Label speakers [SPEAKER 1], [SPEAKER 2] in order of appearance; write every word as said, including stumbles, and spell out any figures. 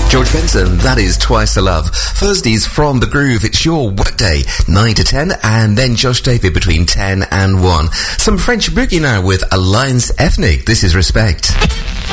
[SPEAKER 1] George Benson, that is Twice the Love. Thursdays from The Groove, it's your workday, nine to ten, and then Josh David between ten and one. Some French boogie now with Alliance Ethnic. This is Respect.